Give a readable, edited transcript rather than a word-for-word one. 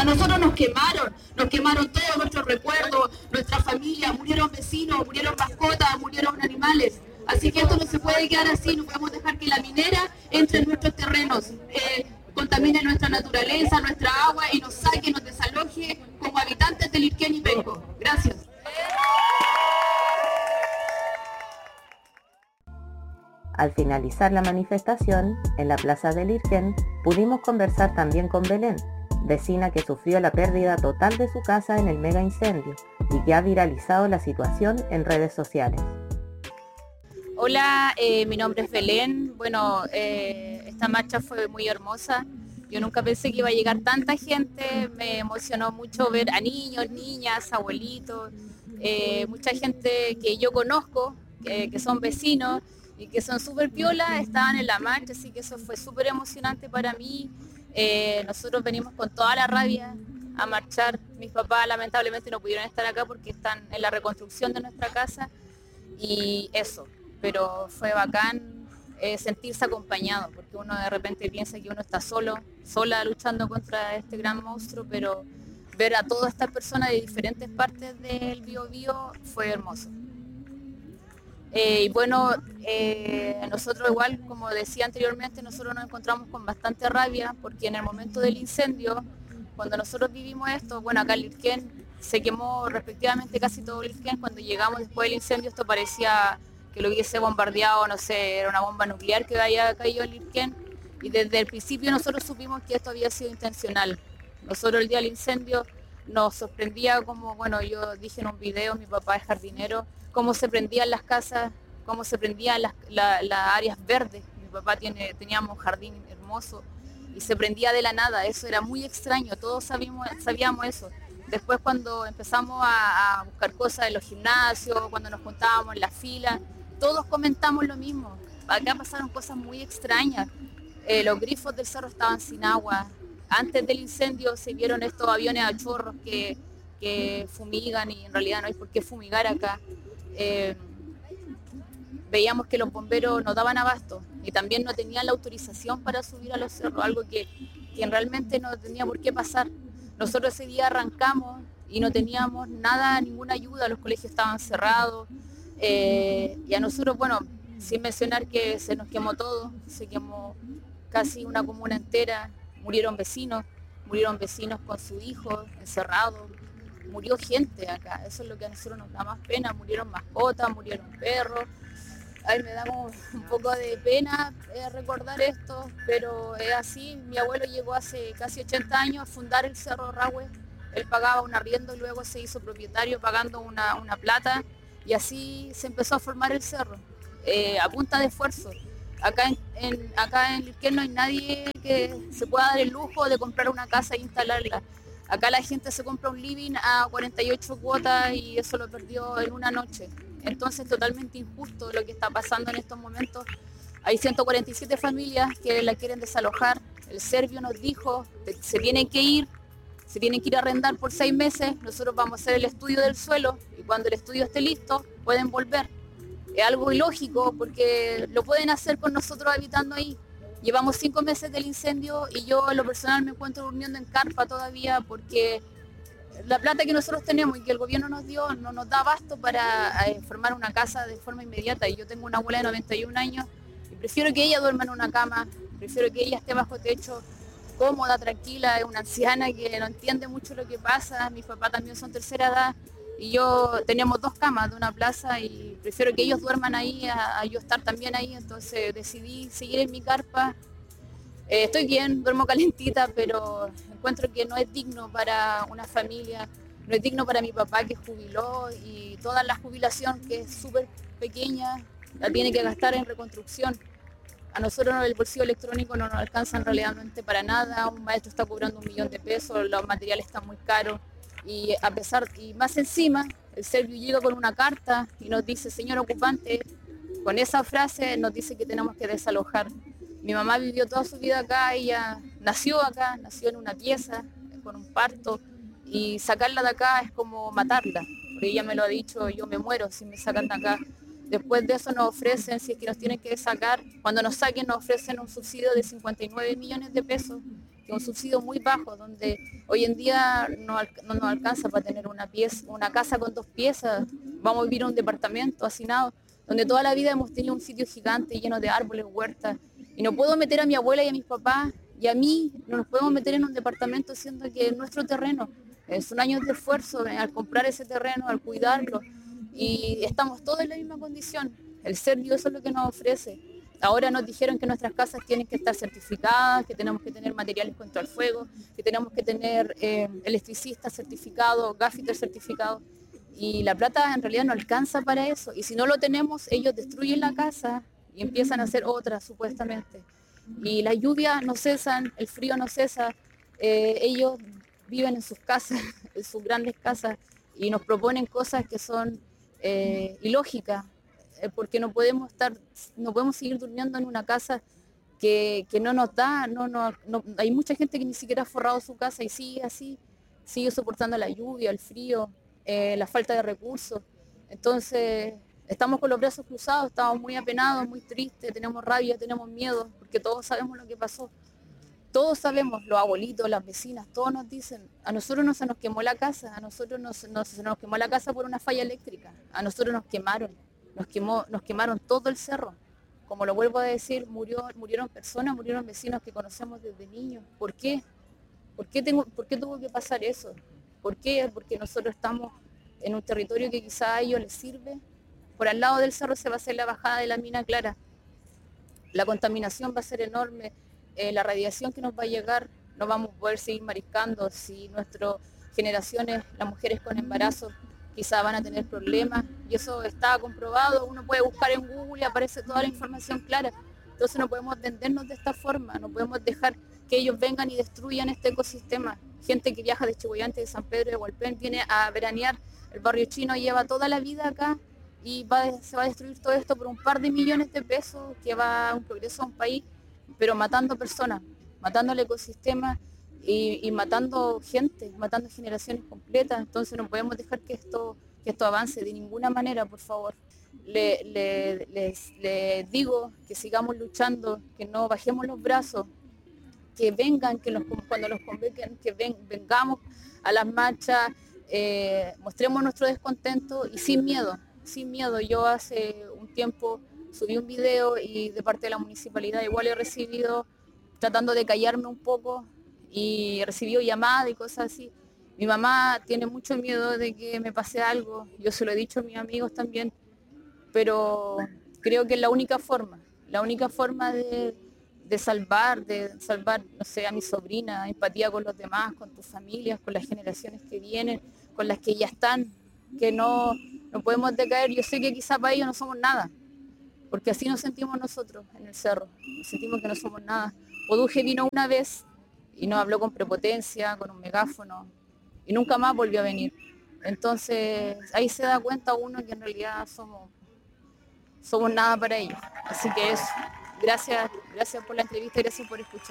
A nosotros nos quemaron todos nuestros recuerdos, nuestra familia, murieron vecinos, murieron mascotas, murieron animales. Así que esto no se puede quedar así, no podemos dejar que la minera entre en nuestros terrenos, contamine nuestra naturaleza, nuestra agua y nos saque, nos desaloje como habitantes de Lirquén y Penco. Gracias. Al finalizar la manifestación, en la plaza de Lirquén, pudimos conversar también con Belén, vecina que sufrió la pérdida total de su casa en el mega incendio y que ha viralizado la situación en redes sociales. Hola, mi nombre es Belén. Bueno, esta marcha fue muy hermosa. Yo nunca pensé que iba a llegar tanta gente. Me emocionó mucho ver a niños, niñas, abuelitos, mucha gente que yo conozco, que son vecinos y que son súper piolas, estaban en la marcha, así que eso fue súper emocionante para mí. Nosotros venimos con toda la rabia a marchar. Mis papás lamentablemente no pudieron estar acá porque están en la reconstrucción de nuestra casa y eso. Pero fue bacán sentirse acompañado, porque uno de repente piensa que uno está sola luchando contra este gran monstruo, pero ver a todas estas personas de diferentes partes del Biobío fue hermoso. Y bueno, nosotros igual, como decía anteriormente, nosotros nos encontramos con bastante rabia, porque en el momento del incendio, cuando nosotros vivimos esto, bueno, acá en Lirquén se quemó respectivamente casi todo Lirquén. Cuando llegamos después del incendio, esto parecía que lo hubiese bombardeado, no sé, era una bomba nuclear que había caído en Lirquén, y desde el principio nosotros supimos que esto había sido intencional. Nosotros el día del incendio nos sorprendía como, bueno, yo dije en un video, mi papá es jardinero, cómo se prendían las casas, cómo se prendían las áreas verdes. Mi papá teníamos un jardín hermoso y se prendía de la nada, eso era muy extraño, todos sabíamos eso. Después cuando empezamos a buscar cosas en los gimnasios, cuando nos juntábamos en la fila, todos comentamos lo mismo. Acá pasaron cosas muy extrañas. Los grifos del cerro estaban sin agua. Antes del incendio se vieron estos aviones a chorros que fumigan y en realidad no hay por qué fumigar acá. Veíamos que los bomberos no daban abasto y también no tenían la autorización para subir a los cerros, algo que realmente no tenía por qué pasar. Nosotros ese día arrancamos y no teníamos nada, ninguna ayuda, los colegios estaban cerrados, y a nosotros, bueno, sin mencionar que se nos quemó todo, se quemó casi una comuna entera, murieron vecinos con sus hijos encerrados, murió gente acá, eso es lo que a nosotros nos da más pena, murieron mascotas, murieron perros. A mí me da como un poco de pena recordar esto, pero es así. Mi abuelo llegó hace casi 80 años a fundar el Cerro Rahue. Él pagaba un arriendo y luego se hizo propietario pagando una plata, y así se empezó a formar el cerro, a punta de esfuerzo. Acá en Lirquén no hay nadie que se pueda dar el lujo de comprar una casa e instalarla. Acá la gente se compra un living a 48 cuotas y eso lo perdió en una noche. Entonces, totalmente injusto lo que está pasando en estos momentos. Hay 147 familias que la quieren desalojar. El Servio nos dijo que se tienen que ir a arrendar por 6 meses. Nosotros vamos a hacer el estudio del suelo y cuando el estudio esté listo, pueden volver. Es algo ilógico porque lo pueden hacer con nosotros habitando ahí. Llevamos 5 meses del incendio y yo en lo personal me encuentro durmiendo en carpa todavía porque la plata que nosotros tenemos y que el gobierno nos dio no nos da abasto para formar una casa de forma inmediata. Y yo tengo una abuela de 91 años y prefiero que ella duerma en una cama, prefiero que ella esté bajo techo, cómoda, tranquila. Es una anciana que no entiende mucho lo que pasa, mis papás también son tercera edad y yo tenemos 2 camas de una plaza y prefiero que ellos duerman ahí a yo estar también ahí. Entonces decidí seguir en mi carpa. Estoy bien, duermo calentita, pero encuentro que no es digno para una familia, no es digno para mi papá que jubiló y toda la jubilación que es súper pequeña la tiene que gastar en reconstrucción. A nosotros el bolsillo electrónico no nos alcanza en realmente para nada, un maestro está cobrando 1 millón de pesos, los materiales están muy caros y más encima el Servio llega con una carta y nos dice: señor ocupante, con esa frase nos dice que tenemos que desalojar. Mi mamá vivió toda su vida acá, ella nació acá, nació en una pieza, con un parto, y sacarla de acá es como matarla, porque ella me lo ha dicho: yo me muero si me sacan de acá. Después de eso nos ofrecen, si es que nos tienen que sacar, cuando nos saquen nos ofrecen un subsidio de 59 millones de pesos, que que es un subsidio muy bajo, donde hoy en día no nos alcanza para tener una casa con 2 piezas, vamos a vivir en un departamento hacinado, donde toda la vida hemos tenido un sitio gigante lleno de árboles, huertas, y no puedo meter a mi abuela y a mis papás y a mí, no nos podemos meter en un departamento siendo que es nuestro terreno. Son años de esfuerzo al comprar ese terreno, al cuidarlo, y estamos todos en la misma condición. El ser Dios es lo que nos ofrece. Ahora nos dijeron que nuestras casas tienen que estar certificadas, que tenemos que tener materiales contra el fuego, que tenemos que tener electricistas certificados, gaffiter certificados, y la plata en realidad no alcanza para eso. Y si no lo tenemos, ellos destruyen la casa y empiezan a hacer otra, supuestamente. Y las lluvias no cesan, el frío no cesa, ellos viven en sus casas, en sus grandes casas, y nos proponen cosas que son ilógicas, porque no podemos seguir durmiendo en una casa que no nos da, hay mucha gente que ni siquiera ha forrado su casa y sigue así, sigue soportando la lluvia, el frío, la falta de recursos. Entonces estamos con los brazos cruzados, estamos muy apenados, muy tristes, tenemos rabia, tenemos miedo, porque todos sabemos lo que pasó. Todos sabemos, los abuelitos, las vecinas, todos nos dicen, a nosotros no se nos quemó la casa, a nosotros se nos quemó la casa por una falla eléctrica, a nosotros nos quemaron todo el cerro. Como lo vuelvo a decir, murieron personas, murieron vecinos que conocemos desde niños. ¿Por qué? ¿Por qué tuvo que pasar eso? ¿Por qué? Porque nosotros estamos en un territorio que quizá a ellos les sirve. Por al lado del cerro se va a hacer la bajada de la mina Clara. La contaminación va a ser enorme. La radiación que nos va a llegar, no vamos a poder seguir mariscando. Si nuestras generaciones, las mujeres con embarazo, quizá van a tener problemas, y eso está comprobado, uno puede buscar en Google y aparece toda la información clara. Entonces no podemos vendernos de esta forma, no podemos dejar que ellos vengan y destruyan este ecosistema. Gente que viaja de Chihuayante, de San Pedro, de Hualpén, viene a veranear el barrio chino, lleva toda la vida acá, y se va a destruir todo esto por un par de millones de pesos, que va a un progreso a un país, pero matando personas, matando el ecosistema y matando gente, matando generaciones completas. Entonces no podemos dejar que esto avance de ninguna manera, por favor. Les digo que sigamos luchando, que no bajemos los brazos, que vengan, cuando los convoquen, que vengamos a las marchas, mostremos nuestro descontento y sin miedo. Yo hace un tiempo subí un video y de parte de la municipalidad igual he recibido, tratando de callarme un poco, y he recibido llamadas y cosas así. Mi mamá tiene mucho miedo de que me pase algo, yo se lo he dicho a mis amigos también, pero creo que es la única forma de salvar, no sé, a mi sobrina, empatía con los demás, con tus familias, con las generaciones que vienen, con las que ya están, que no podemos decaer. Yo sé que quizá para ellos no somos nada, porque así nos sentimos nosotros en el cerro, nos sentimos que no somos nada. Oduje vino una vez y nos habló con prepotencia, con un megáfono, y nunca más volvió a venir. Entonces ahí se da cuenta uno que en realidad somos nada para ellos. Así que eso, gracias por la entrevista y gracias por escuchar.